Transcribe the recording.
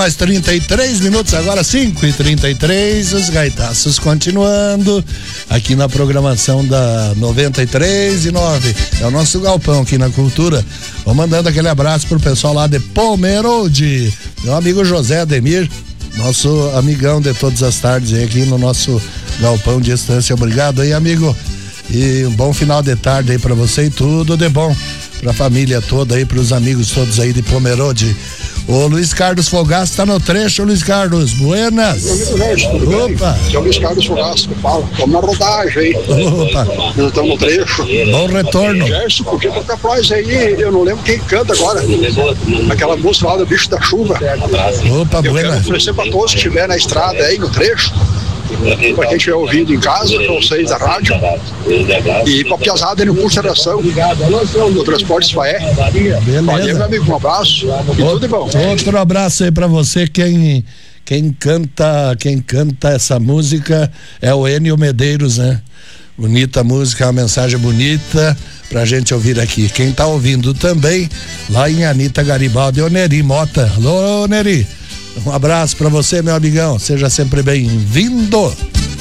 Mais 33 minutos, agora 5h33, os gaitaços continuando aqui na programação da 93.9. É o nosso galpão aqui na Cultura. Vou mandando aquele abraço pro pessoal lá de Pomerode, meu amigo José Ademir, nosso amigão de todas as tardes aí aqui no nosso galpão de Estância. Obrigado aí, amigo, e um bom final de tarde aí pra você e tudo de bom pra família toda aí, pros amigos todos aí de Pomerode. O Luiz Carlos Fogaço tá no trecho, Luiz Carlos, buenas. Opa. É o Luiz Carlos Fogaço que fala, estamos na rodagem aí. Opa. Nós estamos no trecho. Bom retorno. Gerson, porque toca pra nós aí, eu não lembro quem canta agora. Aquela música lá do Bicho da Chuva. Opa, eu buenas. quero oferecer pra todos que estiver na estrada aí, no trecho. Pra quem estiver ouvindo em casa, pra vocês da rádio, e pra piazada no curso de ação do Transporte Esfaé. Valeu, meu amigo, um abraço e tudo de bom. Outro abraço aí pra você. Quem canta essa música é o Enio Medeiros, né? Bonita música, uma mensagem bonita pra gente ouvir aqui. Quem tá ouvindo também lá em Anita Garibaldi, é o Neri Mota. Alô, Neri, um abraço pra você, meu amigão, seja sempre bem-vindo.